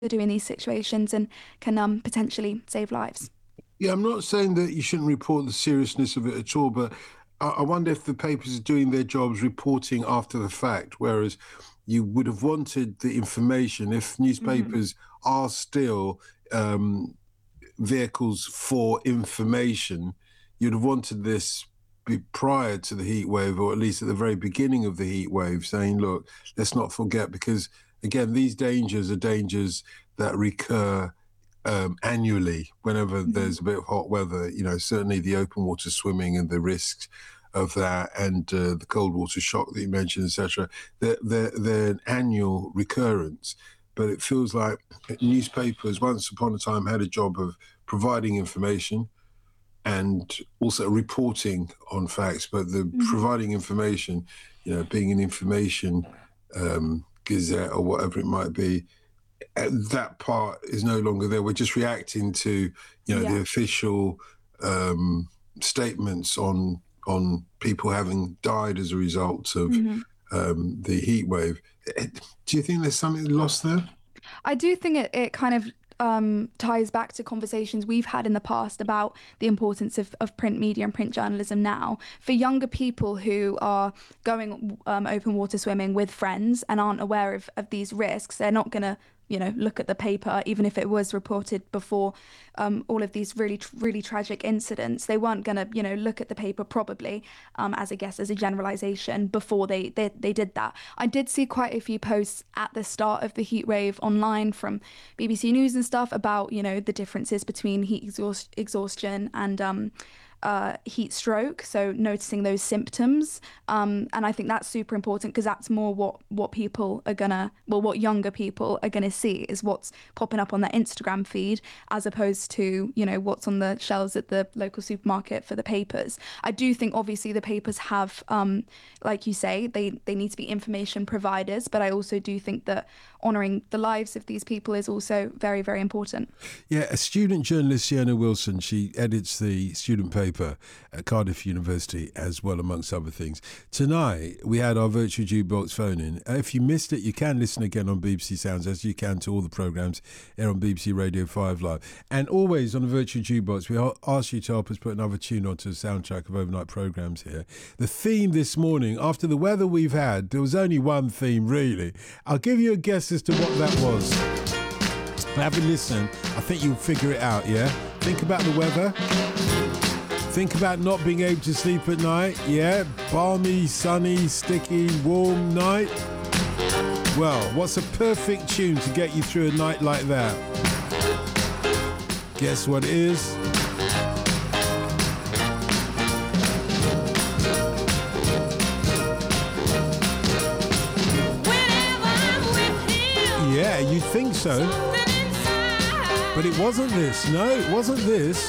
do in these situations and can potentially save lives. Yeah, I'm not saying that you shouldn't report the seriousness of it at all, but I wonder if the papers are doing their jobs reporting after the fact, whereas you would have wanted the information if newspapers are still vehicles for information. You'd have wanted this prior to the heat wave, or at least at the very beginning of the heat wave, saying, look, let's not forget, because again, these dangers are dangers that recur annually whenever there's a bit of hot weather. You know, certainly the open water swimming and the risks of that, and the cold water shock that you mentioned, etc. They're an annual recurrence. But it feels like newspapers once upon a time had a job of providing information and also reporting on facts, but the providing information, you know, being an information gazette or whatever it might be, that part is no longer there. We're just reacting to, you know, the official statements on people having died as a result of the heat wave. Do you think there's something lost there? I do think it kind of ties back to conversations we've had in the past about the importance of print media and print journalism now. For younger people who are going open water swimming with friends and aren't aware of these risks, they're not going to, you know, look at the paper, even if it was reported before all of these really tragic incidents. They weren't going to, you know, look at the paper probably, as a generalization, before they did that. I did see quite a few posts at the start of the heat wave online from BBC News and stuff about, you know, the differences between heat exhaustion and heat stroke, so noticing those symptoms, and I think that's super important, because that's more what people are gonna, well, what younger people are gonna see is what's popping up on their Instagram feed, as opposed to, you know, what's on the shelves at the local supermarket for the papers. I do think obviously the papers have, like you say, they need to be information providers, but I also do think that honouring the lives of these people is also very, very important. Yeah, a student journalist, Sienna Wilson, she edits the student paper at Cardiff University as well, amongst other things. Tonight, we had our Virtual Jukebox phone-in. If you missed it, you can listen again on BBC Sounds, as you can to all the programmes here on BBC Radio 5 Live. And always on the Virtual Jukebox, we ask you to help us put another tune onto the soundtrack of overnight programmes here. The theme this morning, after the weather we've had, there was only one theme, really. I'll give you a guess as to what that was. Have a listen. I think you'll figure it out, yeah? Think about the weather. Think about not being able to sleep at night, yeah? Balmy, sunny, sticky, warm night. Well, what's a perfect tune to get you through a night like that? Guess what it is? Yeah, you'd think so. But it wasn't this. No, it wasn't this.